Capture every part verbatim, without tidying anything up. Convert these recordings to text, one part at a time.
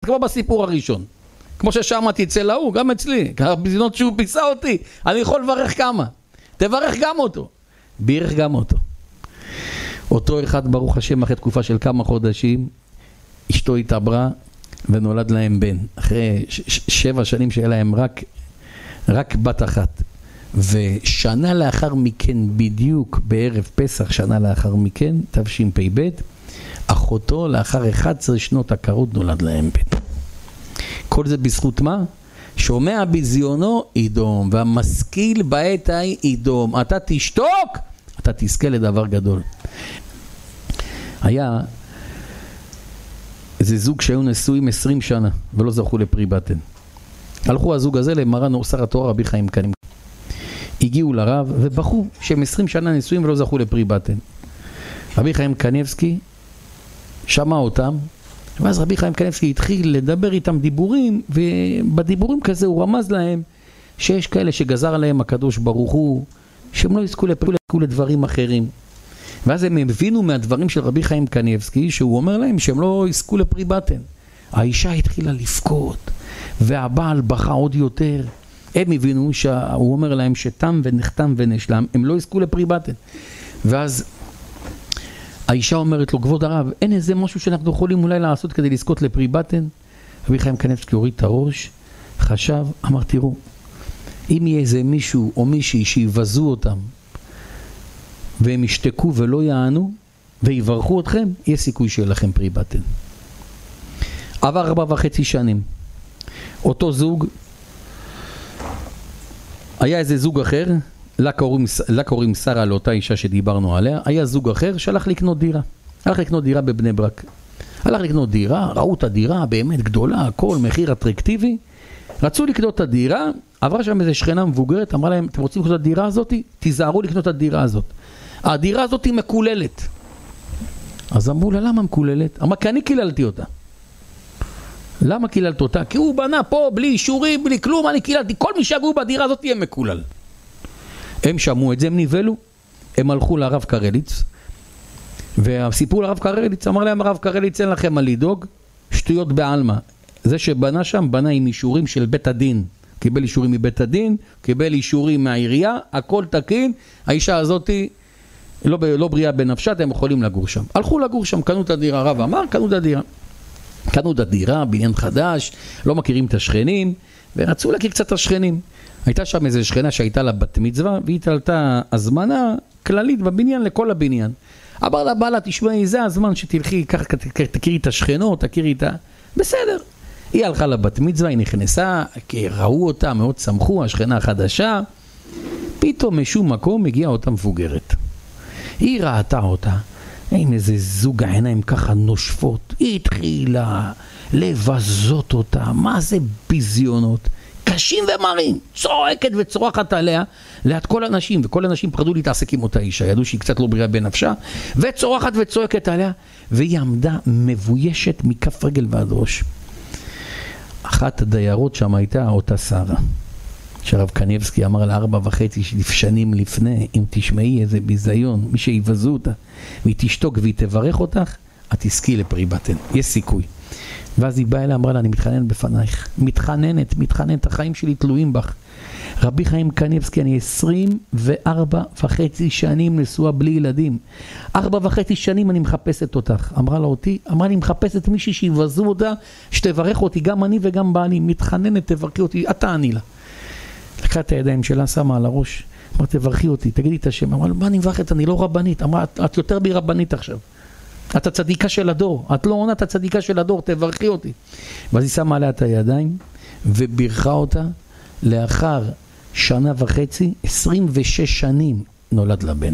כמו בסיפור הראשון. כמו ששמעתי אצל ההוא, גם אצלי, בזיונות שהוא פיסה אותי, אני יכול לברך כמה. תברך גם אותו. בירך גם אותו. אותו אחד, ברוך השם, אחרי תקופה של כמה חודשים, אשתו התעברה ונולד להם בן. אחרי ש- ש- שבע שנים שהיה להם רק, רק בת אחת. ושנה לאחר מכן, בדיוק בערב פסח, שנה לאחר מכן, תשפ"ב, אחותו לאחר אחת עשרה שנות עקרות נולד להם בן. כל זה בזכות מה? שומע בזיונו ידום, והמשכיל בעת ההיא ידום. אתה תשתוק, אתה תזכה לדבר גדול. היה איזה זוג שהיו נשואים עשרים שנה ולא זכו לפרי בטן. הלכו הזוג הזה למרן שר התורה רבי חיים קניבסקי. הגיעו לרב ובחרו שהם עשרים שנה נשואים ולא זכו לפרי בטן. רבי חיים קניבסקי שמע אותם, ואז רבי חיים קניבסקי התחיל לדבר איתם דיבורים, ובדיבורים כזה הוא רמז להם שיש כאלה שגזר עליהם הקדוש ברוך הוא, שהם לא יזכו לפרי, יזכו לדברים אחרים. ואז הם הבינו מהדברים של רבי חיים קניבסקי, שהוא אומר להם שהם לא יזכו לפרי בטן. האישה התחילה לבכות, והבעל בכה עוד יותר. הם הבינו שהוא אומר להם שתם ונחתם ונשלם, הם לא יזכו לפרי בטן. ואז האישה אומרת לו, כבוד הרב, אין איזה משהו שאנחנו יכולים אולי לעשות כדי לזכות לפרי בטן? רבי חיים קניבסקי הוריד את הראש, חשב, אמר, תראו, אם יהיה איזה מישהו או מישהי שיבזו אותם, והם ישתקו ולא יענו, ויברכו אתכם, יש סיכוי שיהיה לכם פרי בטן. עבר ארבע וחצי שנים. אותו זוג, היה איזה זוג אחר, לה קוראים, לה קוראים שרה לאותה אישה שדיברנו עליה, היה זוג אחר שהלך לקנות דירה. הלך לקנות דירה בבני ברק. הלך לקנות דירה, ראו את הדירה באמת גדולה, הכל מחיר אטרקטיבי. רצו לקנות את הדירה, עברה שם איזו שכנה מבוגרת, אמרה להם, אתם רוצים לקנות את הדירה הזאת? תיזהרו לקנות את הדירה הזאת. הדירה הזאת היא מקוללת. אז אמרו לה, למה מקוללת? אמרה, כי אני קיללתי אותה. למה קיללת אותה? כי הוא בנה פה בלי אישורים, בלי כלום, אני קיללתי. כל מי שיגעו בדירה הזאת יהיה מקולל. הם שמעו את זה, הם ניבלו, הם הלכו לרב קרליץ, והסיפור לרב קרליץ, אמר להם הרב קרליץ, אין לכם מה לדאוג, שטויות בעלמא. זה שבנה שם, בנה עם אישורים של בית הדין. קיבל אישורים מבית הדין, קיבל אישורים מהעירייה, הכל תקין, האישה הזאת לא, לא בריאה בנפשה, הם יכולים לגור שם. הלכו לגור שם, קנו את הדירה, הרב אמר, קנו את הדירה. קנו את הדירה, בניין חדש, לא מכירים את השכנים, ורצו להכיר קצת את השכנים. הייתה שם איזו שכנה שהייתה לה בת מצווה, והיא תלתה הזמנה כללית בבניין לכל הבניין. אמר לה, בעלה, תשמעי, זה הזמן שתלכי, כך תכירי את השכנות, תכירי את ה... בסדר. היא הלכה לבת מצווה, היא נכנסה, ראו אותה, מאוד שמחו, השכנה החדשה. פתאום משום מקום הגיעה אותה מבוגרת. היא ראתה אותה, עם איזה זוג העיניים ככה נושפות. היא התחילה לבזות אותה, מה זה ביזיונות? קשים ומרים, צועקת וצורחת עליה ליד כל אנשים, וכל אנשים פחדו להתעסק עם אותה אישה, ידעו שהיא קצת לא בריאה בנפשה, וצורחת וצועקת עליה, והיא עמדה מבוישת מכף רגל ועד ראש. אחת הדיירות שם הייתה אותה שרה, שהרב קניבסקי אמר לה ארבע וחצי שנים לפני, אם תשמעי איזה ביזיון, מי שיבזו אותה, והיא תשתוק והיא תברך אותך, את תזכי לפרי בטן, יש סיכוי. ואז היא באה אליה, אמרה לה, אני מתחננת בפנייך, מתחננת, מתחננת, החיים שלי תלויים בך. רבי חיים קניבסקי, אני עשרים וארבע וחצי שנים נשואה בלי ילדים. ארבע וחצי שנים אני מחפשת אותך. אמרה לה אותי, אמרה לי, מחפשת מישהי שיבזו אותה, שתברך אותי, גם אני וגם בעלי, מתחננת, תברכי אותי, את תעני לה. לקחה את הידיים שלה, שמה על הראש, אמרה, תברכי אותי, תגידי את השם. אמרה לה, מה אני מברכת? אני לא רבנית. אמרה, את, את יותר בי רבנית עכשיו. את הצדיקה של הדור, את לא עונה את הצדיקה של הדור, תברכי אותי. ואז היא שמה עליה את הידיים, ובירכה אותה, לאחר שנה וחצי, עשרים ושש שנים, נולד לבן.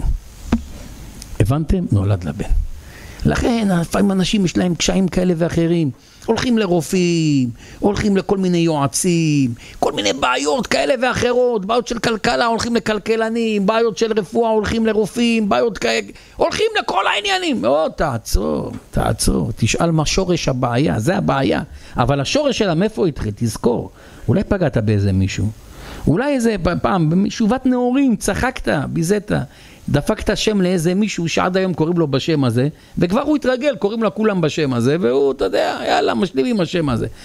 הבנתם? נולד לבן. לכן, לפעמים אנשים יש להם קשיים כאלה ואחרים, הולכים לרופאים, הולכים לכל מיני יועצים, כל מיני בעיות כאלה ואחרות, בעיות של כלכלה, הולכים לכלכלנים, בעיות של רפואה, הולכים לרופאים, בעיות כאלה, הולכים לכל העניינים. או, תעצור, תעצור, תשאל מה שורש הבעיה, זה הבעיה. אבל השורש שלה, מאיפה התחיל? תזכור, אולי פגעת באיזה מישהו, אולי איזה פעם, בשובת נאורים, צחקת, ביזית, דפקת שם לאיזה מישהו שעד היום קוראים לו בשם הזה, וכבר הוא התרגל, קוראים לו כולם בשם הזה, והוא, אתה יודע, יאללה, משלים עם השם הזה.